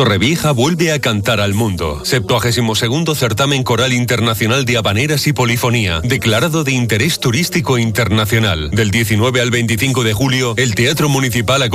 Torrevieja vuelve a cantar al mundo. 72º certamen coral internacional de habaneras y polifonía, declarado de interés turístico internacional. Del 19 al 25 de julio, el Teatro Municipal